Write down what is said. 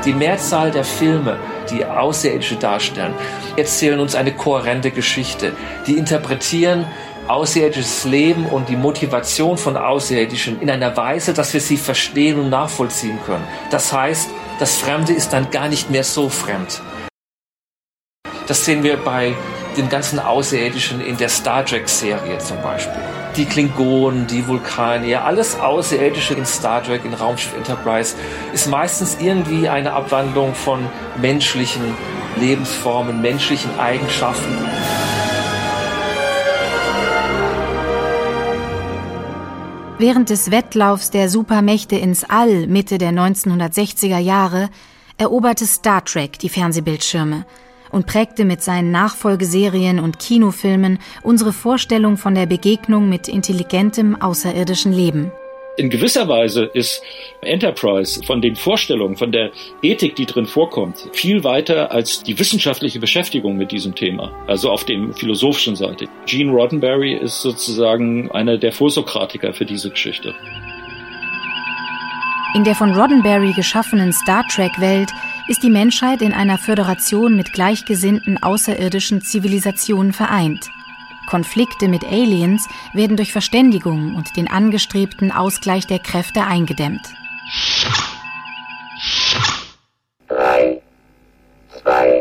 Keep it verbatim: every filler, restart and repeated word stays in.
Die Mehrzahl der Filme, die Außerirdische darstellen, erzählen uns eine kohärente Geschichte. Die interpretieren außerirdisches Leben und die Motivation von Außerirdischen in einer Weise, dass wir sie verstehen und nachvollziehen können. Das heißt, das Fremde ist dann gar nicht mehr so fremd. Das sehen wir bei den ganzen Außerirdischen in der Star Trek-Serie zum Beispiel. Die Klingonen, die Vulkanier, alles Außerirdische in Star Trek, in Raumschiff Enterprise, ist meistens irgendwie eine Abwandlung von menschlichen Lebensformen, menschlichen Eigenschaften. Während des Wettlaufs der Supermächte ins All Mitte der neunzehnhundertsechziger Jahre eroberte Star Trek die Fernsehbildschirme und prägte mit seinen Nachfolgeserien und Kinofilmen unsere Vorstellung von der Begegnung mit intelligentem außerirdischen Leben. In gewisser Weise ist Enterprise von den Vorstellungen, von der Ethik, die drin vorkommt, viel weiter als die wissenschaftliche Beschäftigung mit diesem Thema, also auf dem philosophischen Seite. Gene Roddenberry ist sozusagen einer der Vorsokratiker für diese Geschichte. In der von Roddenberry geschaffenen Star Trek-Welt ist die Menschheit in einer Föderation mit gleichgesinnten außerirdischen Zivilisationen vereint. Konflikte mit Aliens werden durch Verständigung und den angestrebten Ausgleich der Kräfte eingedämmt.